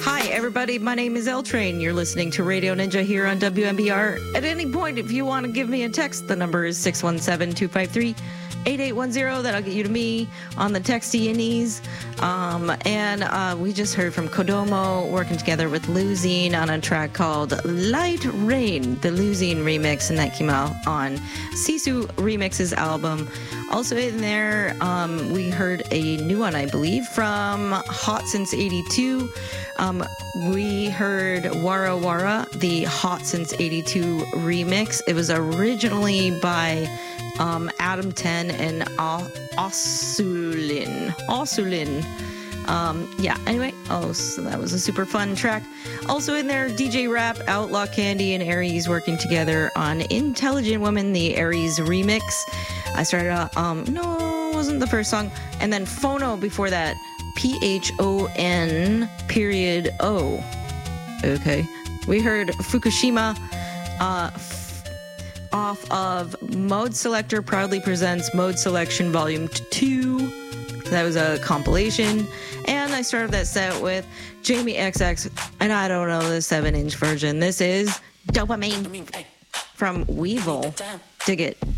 Hi, everybody. My name is L Train. You're listening to Radio Ninja here on WMBR. At any point, if you want to give me a text, the number is 617-253-8810. That'll get you to me on the texty-inies. And we just heard from Kodomo working together with Luzine on a track called Light Rain, the Luzine remix, and that came out on Sisu Remix's album. Also in there, we heard a new one, I believe, from Hot Since 82. We heard Wara Wara, the Hot Since 82 remix. It was originally by Adam 10 and Osulin. Anyway. So that was a super fun track. Also in there, DJ Rap, Outlaw Candy, and Aries working together on Intelligent Woman, the Aries remix. I started out, no, it wasn't the first song. And then Phono before that, PHON_O. Okay. We heard Fukushima off of Mode Selector Proudly Presents Mode Selection Volume 2. That was a compilation. And I started that set with Jamie XX, and I don't know the 7-inch version. This is Dopamine from Weevil. Dig it.